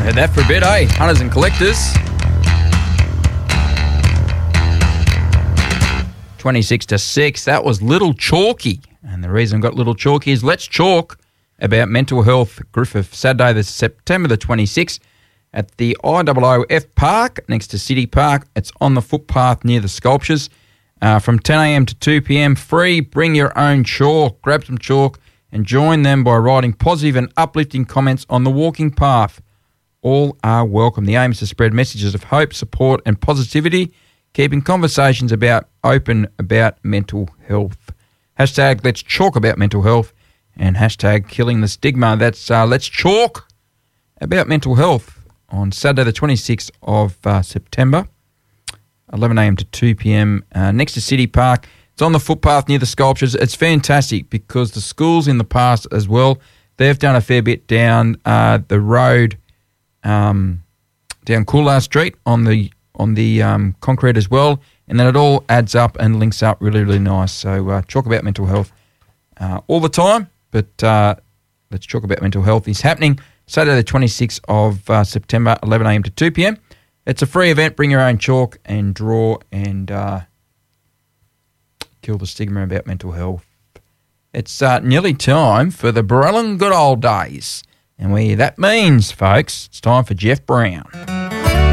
Heard that for a bit, eh? Hunters and collectors. 26-6. That was Little Chalky. And the reason I got Little Chalky is let's chalk about mental health. Griffith, Saturday, September the 26th at the IOOF Park next to City Park. It's on the footpath near the sculptures. From 10 a.m. to 2 p.m. Free. Bring your own chalk. Grab some chalk and join them by writing positive and uplifting comments on the walking path. All are welcome. The aim is to spread messages of hope, support and positivity, keeping conversations open about mental health. Hashtag let's chalk about mental health and hashtag killing the stigma. That's let's chalk about mental health on Saturday the 26th of September, 11 a.m. to 2 p.m. Next to City Park. It's on the footpath near the sculptures. It's fantastic because the schools in the past as well, they've done a fair bit down the road, down Coolard Street on the concrete as well, and then it all adds up and links up really, really nice. So talk about mental health all the time, but let's talk about mental health. It's happening Saturday the 26th of September, 11 a.m. to 2 p.m. It's a free event. Bring your own chalk and draw and kill the stigma about mental health. It's nearly time for the Barellan Good Old Days. And that means, folks, it's time for Jeff Brown.